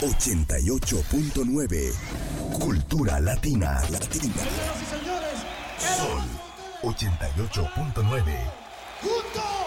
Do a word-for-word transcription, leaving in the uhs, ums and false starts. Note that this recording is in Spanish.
ochenta y ocho punto nueve. Cultura Latina. Latina. Señoras y señores, Sol ochenta y ocho punto nueve. juntos.